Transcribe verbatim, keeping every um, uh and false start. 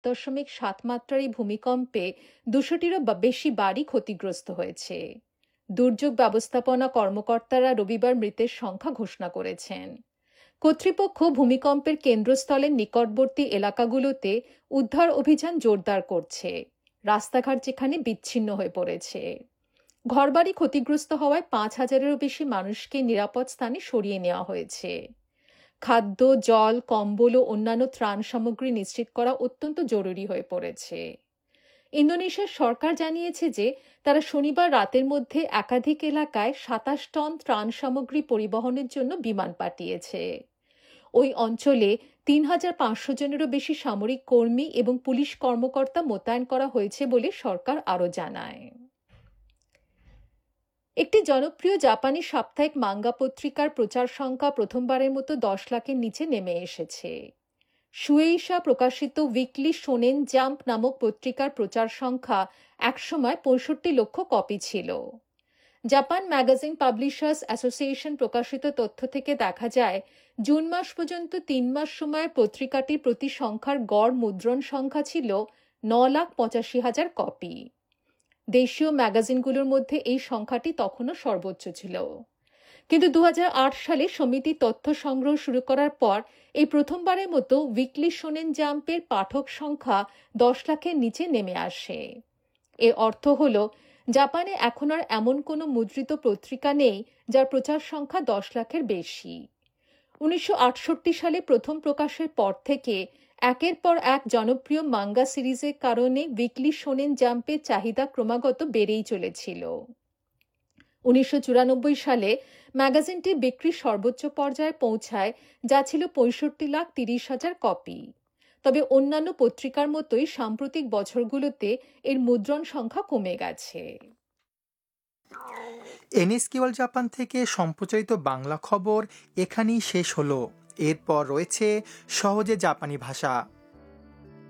দশমিক সাত মাত্রার এই ভূমিকম্পে দুশোটিরও বা বেশি বাড়ি ক্ষতিগ্রস্ত হয়েছে। দুর্যোগ ব্যবস্থাপনা কর্মকর্তারা রবিবার মৃতের সংখ্যা ঘোষণা করেছেন। কর্তৃপক্ষ ভূমিকম্পের কেন্দ্রস্থলের নিকটবর্তী এলাকাগুলোতে উদ্ধার অভিযান জোরদার করছে। রাস্তাঘাট যেখানে বিচ্ছিন্ন হয়ে পড়েছে। ঘরবাড়ি ক্ষতিগ্রস্ত হওয়ায় পাঁচ হাজারেরও বেশি মানুষকে নিরাপদ স্থানে সরিয়ে নেওয়া হয়েছে। খাদ্য, জল, কম্বল ও অন্যান্য ত্রাণ সামগ্রী নিশ্চিত করা অত্যন্ত জরুরি হয়ে পড়েছে। ইন্দোনেশিয়ার সরকার জানিয়েছে যে তারা শনিবার রাতের মধ্যে একাধিক এলাকায় সাতাশ টন ত্রাণ সামগ্রী পরিবহনের জন্য বিমান পাঠিয়েছে। ওই অঞ্চলে তিন হাজার পাঁচশো জনেরও বেশি সামরিক কর্মী এবং পুলিশ কর্মকর্তা মোতায়েন করা হয়েছে বলে সরকার আরও জানায়। একটি জনপ্রিয় জাপানি সাপ্তাহিক মাঙ্গা পত্রিকার প্রচার সংখ্যা প্রথমবারের মতো দশ লাখের নিচে নেমে এসেছে। শুয়েইশা প্রকাশিত উইকলি শোনেন জাম্প নামক পত্রিকার প্রচার সংখ্যা একসময় পঁয়ষট্টি লক্ষ কপি ছিল। জাপান ম্যাগাজিন পাবলিশার্স অ্যাসোসিয়েশন প্রকাশিত তথ্য থেকে দেখা যায়, জুন মাস পর্যন্ত তিন মাস সময়ে পত্রিকাটির প্রতি সংখ্যার গড় মুদ্রণ সংখ্যা ছিল ন লাখ পঁচাশি হাজার কপি। দেশীয় ম্যাগাজিনগুলোর মধ্যে এই সংখ্যাটি তখনও সর্বোচ্চ ছিল। কিন্তু দু হাজার আট সালে সমিতি তথ্য সংগ্রহ শুরু করার পর এই প্রথমবারের মতো উইকলি শোনেন জাম্পের পাঠক সংখ্যা দশ লাখের নিচে নেমে আসে। এর অর্থ হল জাপানে এখন আর এমন কোনো মুদ্রিত পত্রিকা নেই যার প্রচার সংখ্যা দশ লাখের বেশি। উনিশশো আটষট্টি সালে প্রথম প্রকাশের পর থেকে একের পর এক জনপ্রিয় মাঙ্গা সিরিজের কারণে উইকলি শোনেন জাম্পের চাহিদা ক্রমাগত বেড়েই চলেছিল। উনিশশো চুরানব্বই সালে ম্যাগাজিনটি বিক্রির সর্বোচ্চ পর্যায়ে পৌঁছায়, যা ছিল পঁয়ষট্টি লাখ তিরিশ হাজার কপি। তবে অন্যান্য পত্রিকার মতোই সাম্প্রতিক বছরগুলোতে এর মুদ্রণ সংখ্যা কমে গেছে। এনএসকে ওয়ার্ল্ড জাপান থেকে সম্প্রচারিত বাংলা খবর এখানেই শেষ হলো। এরপর রয়েছে সহজে জাপানি ভাষা।